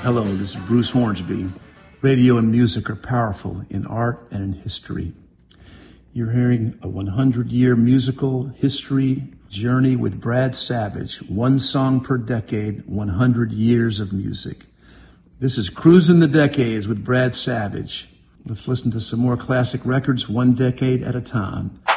Hello, this is Bruce Hornsby. Radio and music are powerful in art and in history. You're hearing a 100-year musical history journey with Brad Savage. One song per decade, 100 years of music. This is Cruising the Decades with Brad Savage. Let's listen to some more classic records, one decade at a time.